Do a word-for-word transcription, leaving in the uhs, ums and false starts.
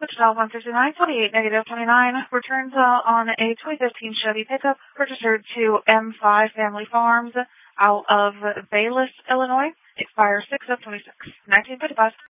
Wichita one fifty-nine, twenty-eight, negative twenty-nine, returns uh, on a twenty fifteen Chevy pickup registered to M five Family Farms out of Baylis, Illinois. Expires six of twenty-six, nineteen fifty-five.